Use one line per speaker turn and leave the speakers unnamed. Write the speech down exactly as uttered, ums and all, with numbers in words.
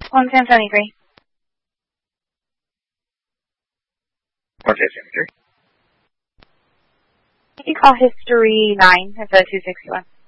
one ten seventy-three.
one ten seventy-three.
You call history nine instead of two sixty-one.